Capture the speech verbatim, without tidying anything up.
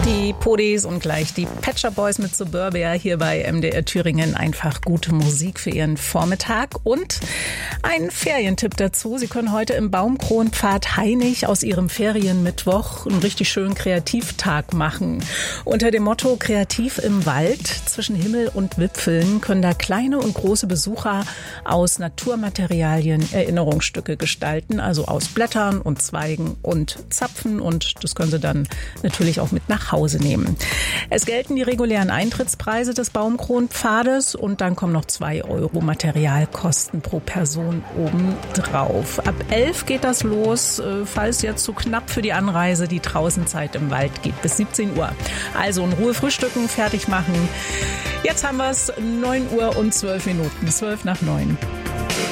Die Podis und gleich die Pet Shop Boys mit Suburbia hier bei M D R Thüringen. Einfach gute Musik für Ihren Vormittag und ein Ferientipp dazu. Sie können heute im Baumkronpfad Hainich aus Ihrem Ferienmittwoch einen richtig schönen Kreativtag machen. Unter dem Motto Kreativ im Wald zwischen Himmel und Wipfeln können da kleine und große Besucher aus Naturmaterialien Erinnerungsstücke gestalten, also aus Blättern und Zweigen und Zapfen, und das können Sie dann natürlich auch mit nach Hause nehmen. Es gelten die regulären Eintrittspreise des Baumkronpfades und dann kommen noch zwei Euro Materialkosten pro Person obendrauf. Ab elf geht das los, falls jetzt zu knapp für die Anreise die Draußenzeit im Wald geht, bis siebzehn Uhr. Also in Ruhe frühstücken, fertig machen. Jetzt haben wir es, neun Uhr und zwölf Minuten, zwölf nach neun.